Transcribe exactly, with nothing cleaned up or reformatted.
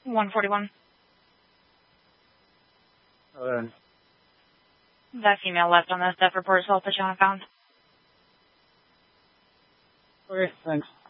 one forty-one. Okay. That female left on the death report, so I'll put you on a pound. Okay, thanks.